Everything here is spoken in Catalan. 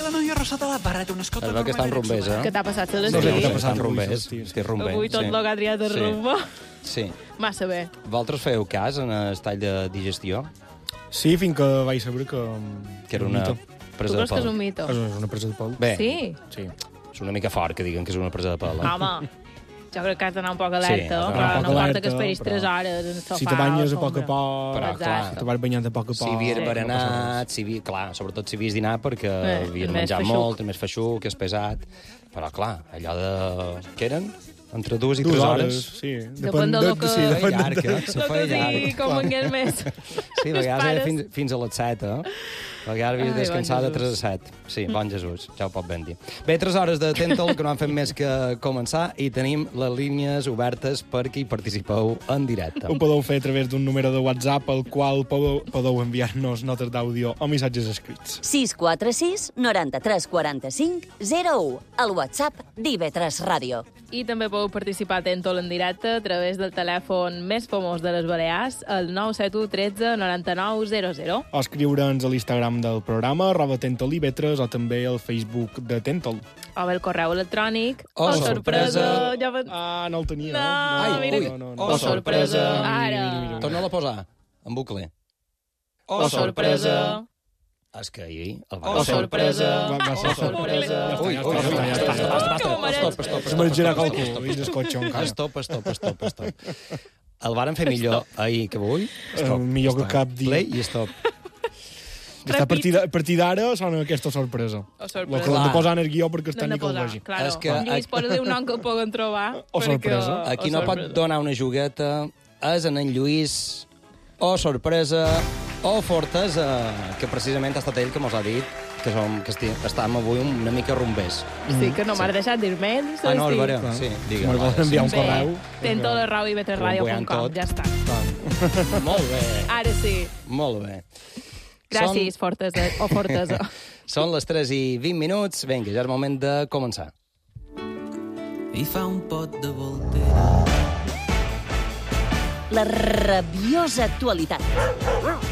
la noia rosa de la barreta, un escot... Es veu que estan rumbers, Què t'ha passat a No sé l'estiu? què t'ha passat rumbers. Estic rumber. Avui tot lo que ha triat de rumbo. Sí. Massa bé. Vosaltres feu cas en el tall de digestió? Sí, fins que vaig saber que Que era una Tu presa de creus que és pèl. un mito? És una presa de pèl. Bé, Sí? Sí. és una mica fort que diguen que és una presa de pèl. Home, jo crec que has d'anar un poc alerta, Sí, has d'anar però un no poc importa alerta, que esperis però 3 hores en el sofà. Si te banyes a o poc a sombra. poc, Però, clar, si te vas banyant a poc a poc... Si havies Sí. berenat, clar, sobretot si havies dinat perquè havies és més menjat feixuc. molt, és més feixuc, és pesat, però clar, allò de... Què eren? Entre 2 i 3 2 hores? hores, sí. Depèn del que- sí, Se depèn feia llarg, eh? No que sí, com vengués més. Sí, a vegades era fins a les 7, eh? A vegades havies de descansar de 3 a 7. Sí, bon Jesús, ja ho pot ben dir. Bé, 3 hores de Tental, que no han fet més que començar, i tenim les línies obertes perquè hi participeu en directe. Ho podeu fer a través d'un número de WhatsApp al qual podeu enviar-nos notes d'àudio o missatges escrits. 646 93 45 01. El WhatsApp d'IV3 Ràdio. I també podeu participar a Tentol en directe a través del telèfon més famós de les Balears, el 971 13 99 00. O escriure'ns a l'Instagram del programa, @tentoliv3, o també al Facebook de Tentol. O bé el correu electrònic. Oh, sorpresa! Ja va... Ah, no el tenia. No, Ai, mira. ui. no. Oh, sorpresa! Ara. Torna-la a posar, en bucle. Oh, sorpresa! És que ahir... Oh, sorpresa! Va ser sorpresa! Ui, Es menjarà qualcú, i descotxo encara. Stop. El varen fer millor ahir que avui. Millor que cap dia. Play i stop. A partir d'ara sona aquesta sorpresa. Oh, sorpresa. L'hem de posar en el guió perquè el L'hem de tècnic el posar, vegi. claro. És que- En Lluís posa dir un nom que el puguen trobar. Oh, sorpresa. Aquí no pot donar una jugueta, és en Lluís, o sorpresa, o fortesa, que precisament ha estat ell que mos ha dit que estàvem avui una mica rumbers. Sí, que no m'has deixat dir-me. Ah, no, Álvaro, sí, digue'm. Si vols enviar un correu... Tentol@ivetresradio.com, ja està. Molt bé, Ara sí. molt bé. Gràcies, Fortesa, o Fortesa. Són les 3:20. Vinga, ja és moment de començar. I fa un pot de voltera. La rabiosa actualitat.